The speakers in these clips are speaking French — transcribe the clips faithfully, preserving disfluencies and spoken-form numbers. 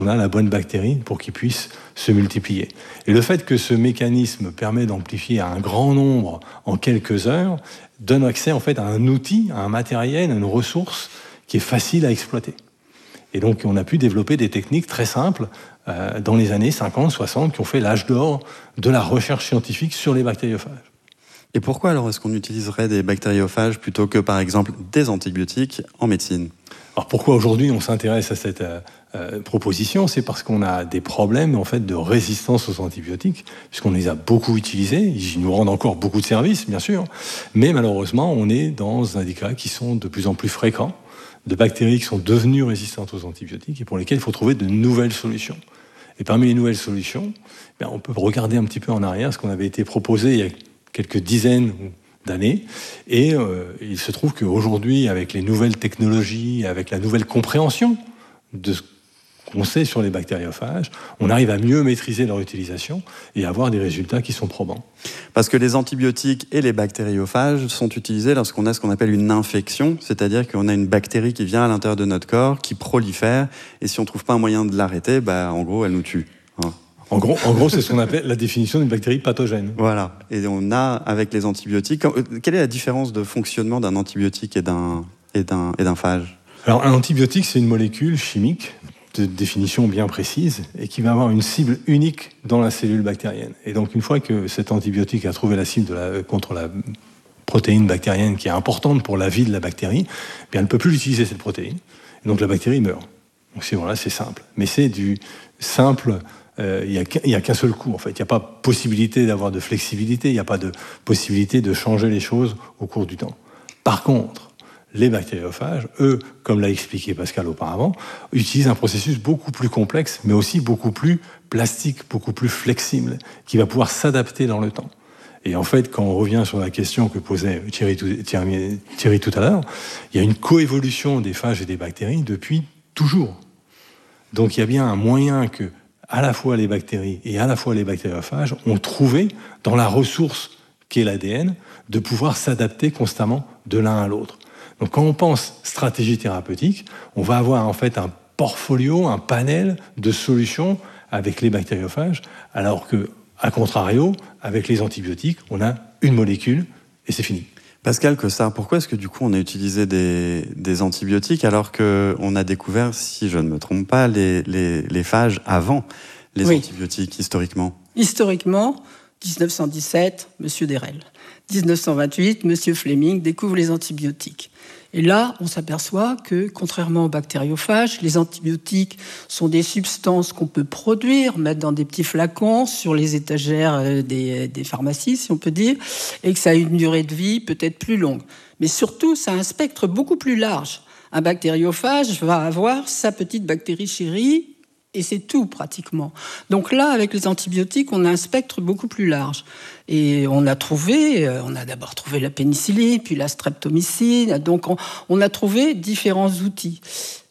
on a la bonne bactérie pour qu'il puisse se multiplier. Et le fait que ce mécanisme permet d'amplifier à un grand nombre en quelques heures donne accès en fait à un outil, à un matériel, à une ressource qui est facile à exploiter. Et donc on a pu développer des techniques très simples euh, dans les années cinquante, soixante qui ont fait l'âge d'or de la recherche scientifique sur les bactériophages. Et pourquoi alors est-ce qu'on utiliserait des bactériophages plutôt que par exemple des antibiotiques en médecine ? Alors pourquoi aujourd'hui on s'intéresse à cette euh, euh, proposition ? C'est parce qu'on a des problèmes en fait de résistance aux antibiotiques, puisqu'on les a beaucoup utilisés, ils nous rendent encore beaucoup de services bien sûr, mais malheureusement on est dans des cas qui sont de plus en plus fréquents, de bactéries qui sont devenues résistantes aux antibiotiques et pour lesquelles il faut trouver de nouvelles solutions. Et parmi les nouvelles solutions, bien, on peut regarder un petit peu en arrière ce qu'on avait été proposé il y a quelques dizaines d'années. Et euh, il se trouve qu'aujourd'hui, avec les nouvelles technologies, avec la nouvelle compréhension de ce qu'on sait sur les bactériophages, on arrive à mieux maîtriser leur utilisation et à avoir des résultats qui sont probants. Parce que les antibiotiques et les bactériophages sont utilisés lorsqu'on a ce qu'on appelle une infection, c'est-à-dire qu'on a une bactérie qui vient à l'intérieur de notre corps, qui prolifère, et si on ne trouve pas un moyen de l'arrêter, bah, en gros, elle nous tue. Hein. En gros, en gros, c'est ce qu'on appelle la définition d'une bactérie pathogène. Voilà. Et on a, avec les antibiotiques... Quelle est la différence de fonctionnement d'un antibiotique et d'un, et d'un, et d'un phage ? Alors, un antibiotique, c'est une molécule chimique de définition bien précise et qui va avoir une cible unique dans la cellule bactérienne. Et donc, une fois que cet antibiotique a trouvé la cible de la, contre la protéine bactérienne qui est importante pour la vie de la bactérie, eh bien, elle ne peut plus utiliser cette protéine. Et donc, la bactérie meurt. Donc, c'est, voilà, c'est simple. Mais c'est du simple... Euh, il n'y a, a qu'un seul coup, en fait. Il n'y a pas possibilité d'avoir de flexibilité, il n'y a pas de possibilité de changer les choses au cours du temps. Par contre, les bactériophages, eux, comme l'a expliqué Pascal auparavant, utilisent un processus beaucoup plus complexe, mais aussi beaucoup plus plastique, beaucoup plus flexible, qui va pouvoir s'adapter dans le temps. Et en fait, quand on revient sur la question que posait Thierry tout, Thierry, Thierry tout à l'heure, il y a une coévolution des phages et des bactéries depuis toujours. Donc il y a bien un moyen que à la fois les bactéries et à la fois les bactériophages ont trouvé dans la ressource qu'est l'A D N de pouvoir s'adapter constamment de l'un à l'autre. Donc quand on pense stratégie thérapeutique, on va avoir en fait un portfolio, un panel de solutions avec les bactériophages, alors que, à contrario, avec les antibiotiques, on a une molécule et c'est fini. Pascal Cossard, pourquoi est-ce que du coup on a utilisé des, des antibiotiques alors qu'on a découvert, si je ne me trompe pas, les, les, les phages avant les oui. antibiotiques historiquement ? Historiquement, dix-neuf cent dix-sept, M. Derel. dix-neuf cent vingt-huit, M. Fleming découvre les antibiotiques. Et là, on s'aperçoit que, contrairement aux bactériophages, les antibiotiques sont des substances qu'on peut produire, mettre dans des petits flacons sur les étagères des, des pharmacies, si on peut dire, et que ça a une durée de vie peut-être plus longue. Mais surtout, ça a un spectre beaucoup plus large. Un bactériophage va avoir sa petite bactérie chérie, et c'est tout, pratiquement. Donc là, avec les antibiotiques, on a un spectre beaucoup plus large. Et on a trouvé, on a d'abord trouvé la pénicilline, puis la streptomycine. Donc on, on a trouvé différents outils.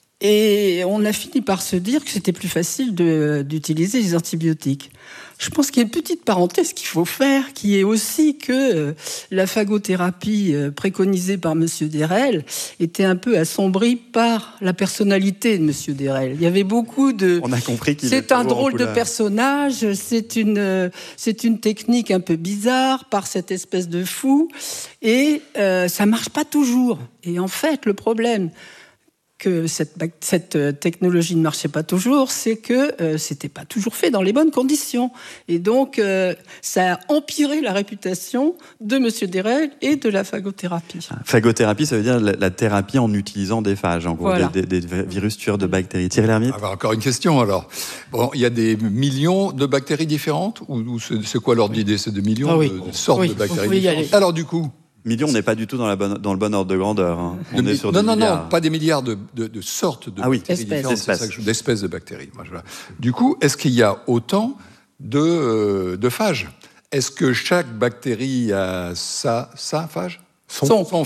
Et on a fini par se dire que c'était plus facile de, d'utiliser les antibiotiques. Je pense qu'il y a une petite parenthèse qu'il faut faire, qui est aussi que la phagothérapie préconisée par M. Derel était un peu assombrie par la personnalité de M. Derel. Il y avait beaucoup de... On a compris qu'il c'est un drôle de personnage, c'est une, c'est une technique un peu bizarre par cette espèce de fou, et euh, ça marche pas toujours. Et en fait, le problème... que cette, cette technologie ne marchait pas toujours, c'est que euh, c'était pas toujours fait dans les bonnes conditions. Et donc, euh, ça a empiré la réputation de M. Derel et de la phagothérapie. Phagothérapie, ça veut dire la, la thérapie en utilisant des phages, en gros, voilà. des, des, des virus tueurs de bactéries. Thierry Lhermitte ? Ah, encore une question, alors. Bon, il y a des millions de bactéries différentes, ou, ou c'est, c'est quoi l'ordre d'idée ? C'est de millions ah, oui. de, de sortes oui, de bactéries différentes. Alors, du coup... Millions, on n'est pas du tout dans, la bonne, dans le bon ordre de grandeur. Hein. On de, est sur non, des non, milliards. non, pas des milliards de, de, de sortes de ah oui, bactéries espèces. différentes, c'est ça que je, d'espèces de bactéries. Moi, je, du coup, est-ce qu'il y a autant de, euh, de phages ? Est-ce que chaque bactérie a sa, sa phage ? Son. Son phage ?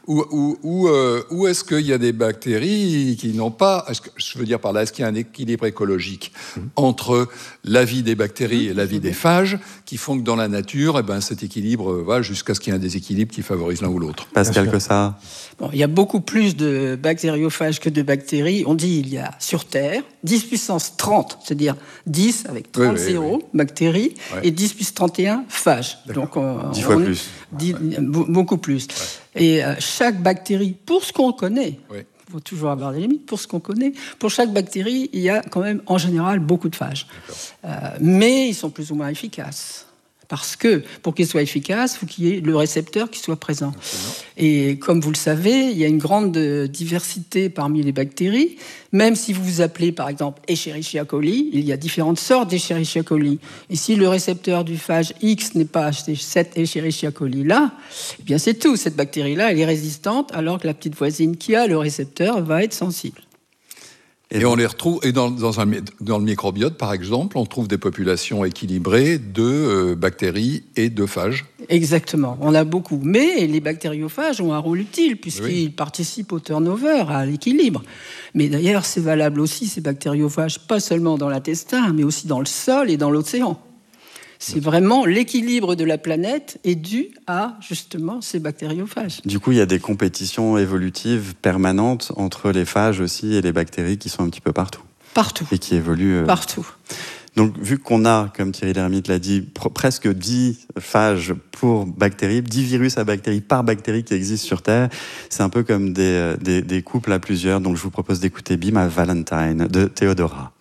Ou, ou, ou, euh, ou est-ce qu'il y a des bactéries qui n'ont pas... Est-ce que, je veux dire par là, est-ce qu'il y a un équilibre écologique mmh. entre la vie des bactéries mmh. et la vie des phages qui font que dans la nature, eh ben, cet équilibre va jusqu'à ce qu'il y ait un déséquilibre qui favorise l'un ou l'autre? Pascal Cossard. Bon, il y a beaucoup plus de bactériophages que de bactéries. On dit qu'il y a sur Terre dix puissance trente, c'est-à-dire dix avec trente oui, oui, zéros oui. bactéries, ouais. et dix puissance trente et un phages. Donc, on, dix fois on, plus. dix, beaucoup plus. Ouais. Et euh, chaque bactérie, pour ce qu'on connaît, il ouais. faut toujours avoir des limites, pour ce qu'on connaît, pour chaque bactérie, il y a quand même en général beaucoup de phages. Euh, mais ils sont plus ou moins efficaces. Parce que, pour qu'ils soient efficaces, il faut qu'il y ait le récepteur qui soit présent. Absolument. Et comme vous le savez, il y a une grande diversité parmi les bactéries. Même si vous vous appelez, par exemple, Escherichia coli, il y a différentes sortes d'Escherichia coli. Et si le récepteur du phage X n'est pas cette Escherichia coli-là, eh bien c'est tout. Cette bactérie-là, elle est résistante, alors que la petite voisine qui a le récepteur va être sensible. Et, et on les retrouve, et dans, dans, un, dans le microbiote, par exemple, on trouve des populations équilibrées de euh, bactéries et de phages. Exactement, on a beaucoup. Mais les bactériophages ont un rôle utile, puisqu'ils oui. participent au turnover, à l'équilibre. Mais d'ailleurs, c'est valable aussi, ces bactériophages, pas seulement dans l'intestin, mais aussi dans le sol et dans l'océan. C'est vraiment l'équilibre de la planète est dû à, justement, ces bactériophages. Du coup, il y a des compétitions évolutives permanentes entre les phages aussi et les bactéries qui sont un petit peu partout. Partout. Et qui évoluent... Euh... Partout. Donc, vu qu'on a, comme Thierry Lhermitte l'a dit, pr- presque dix phages pour bactéries, dix virus à bactéries par bactérie qui existent sur Terre, c'est un peu comme des, des, des couples à plusieurs. Donc, je vous propose d'écouter Be My Valentine de Théodora.